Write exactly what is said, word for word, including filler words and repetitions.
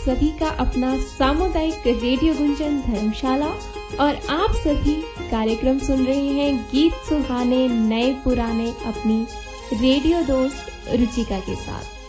सभी का अपना सामुदायिक रेडियो गुंजन धर्मशाला और आप सभी कार्यक्रम सुन रहे हैं गीत सुहाने नए पुराने अपनी रेडियो दोस्त रुचिका के साथ।